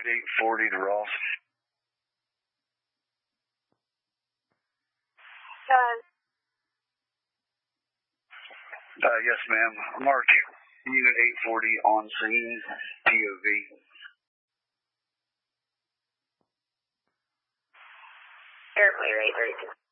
840 to Ross. Yes, ma'am. Mark, Unit 840 on scene, POV. Airplane rate 32.